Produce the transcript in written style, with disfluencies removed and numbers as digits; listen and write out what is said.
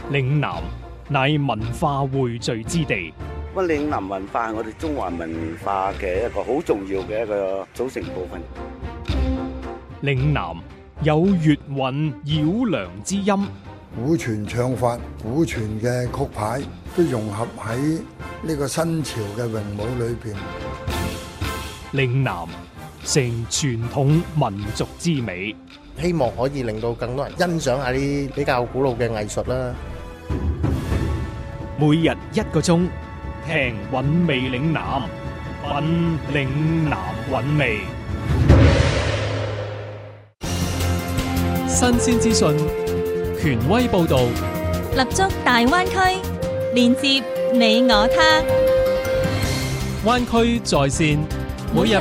嶺南乃文化匯聚之地。 咁嶺南文化係我哋中華文化嘅一個好重要嘅一個組成部分。 嶺南有粵韻繞梁之音， 古傳唱法、古傳嘅曲牌都融合喺呢個新潮嘅詠舞裏邊。 嶺南成傳統民族之美， 希望可以令到更多人欣賞下啲比較古老嘅藝術啦。 每日1個鐘，聽韻味嶺南，品嶺南韻味。新鮮資訊，權威報導， 立足大灣區，連接你我他。 灣區在線，每日